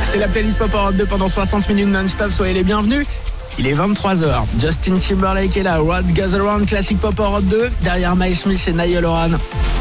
C'est la playlist Pop Europe 2 pendant 60 minutes non-stop, soyez les bienvenus. Il est 23h, Justin Timberlake est là, What Goes Around, classique Pop Europe 2, derrière Miles Smith et Niall Horan.